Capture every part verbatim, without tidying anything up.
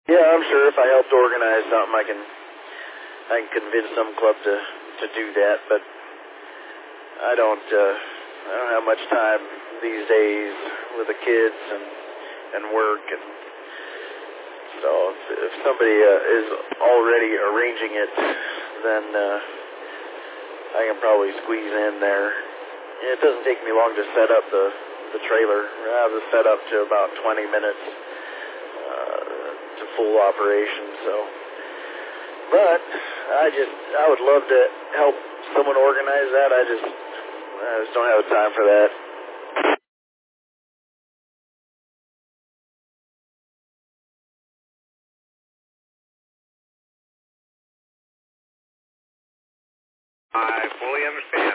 Yeah, I'm sure if I helped organize something, I can I can convince some club to to do that. But I don't uh, I don't have much time these days with the kids and and work, and so if, if somebody uh, is already arranging it, then uh, I can probably squeeze in there. It doesn't take me long to set up the, the trailer. I have it set up to about twenty minutes uh, to full operation. So, but I just I would love to help someone organize that. I just I just don't have the time for that. I fully understand.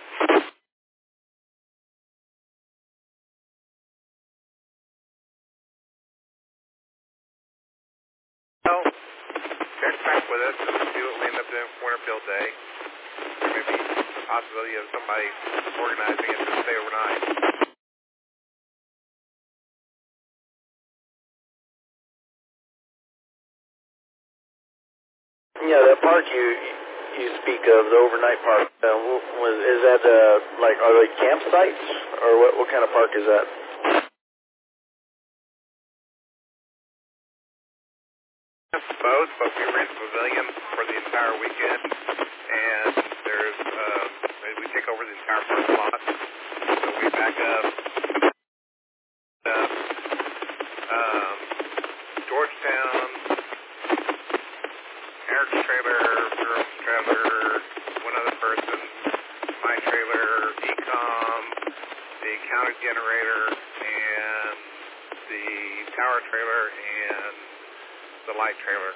Well, check back with us and see what we end up doing for Winter Field Day. There may be the possibility of somebody organizing it to stay overnight. Yeah, that park you you speak of, the overnight park, uh, was is that uh, like are they campsites or what? What kind of park is that? Both, but we rent the pavilion for the entire weekend, and there's uh, we take over the entire parking lot. So we back up, uh, um, Georgetown, Eric's trailer, girl's trailer, one other person, my trailer, Ecom, the counter generator, and the tower trailer, and the light trailer.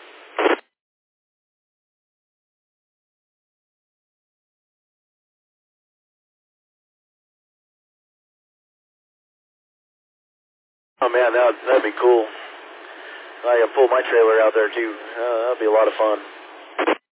Oh man, that that'd be cool. I can pull my trailer out there too. Uh, that'd be a lot of fun.